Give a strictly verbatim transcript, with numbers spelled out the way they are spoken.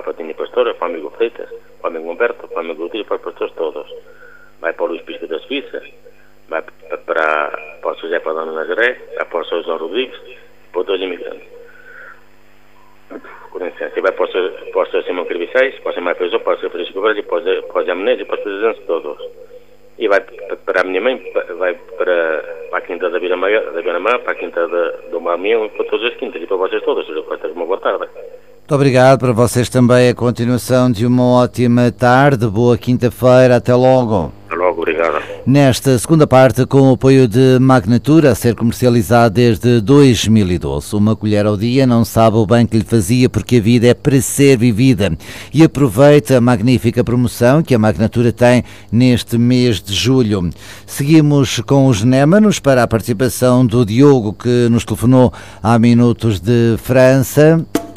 para a Patinha Pastora, para o amigo Freitas, para o amigo Humberto, para o amigo Luís, para os pastores todos. Vai para o Luís Pisca da Suíça, vai para, para, para o José para a Dona Nazaré, vai para o São João Rodrigues, para os dois imigrantes. Com licença, e vai para o Sr. para o Sr. Simão Carviçais, para o Sr. Maio Feijó, para o Sr. Francisco Cabral e para o Zé- para o Zé Menezes e para os presidentes todos. E vai pa- para a minha mãe, pa- vai para, para a quinta da Vila Maior, da Vila Maior, para a quinta da, do Marmião e para todas as quintas e para vocês todos. Sr. Costa, uma boa tarde. Muito obrigado, para vocês também a continuação de uma ótima tarde, boa quinta-feira, até logo. Até logo, obrigado. Nesta segunda parte, com o apoio de Magnatura, a ser comercializado desde dois mil e doze. Uma colher ao dia não sabe o bem que lhe fazia, porque a vida é para ser vivida. E aproveita a magnífica promoção que a Magnatura tem neste mês de julho. Seguimos com os Némanos para a participação do Diogo, que nos telefonou há minutos de França.